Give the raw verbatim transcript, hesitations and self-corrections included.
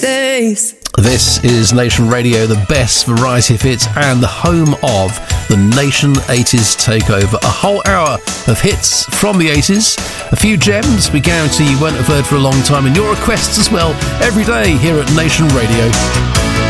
days. This is Nation Radio, the best variety of hits and the home of the Nation eighties Takeover. A whole hour of hits from the eighties, a few gems we guarantee you won't have heard for a long time, and your requests as well, every day here at Nation Radio.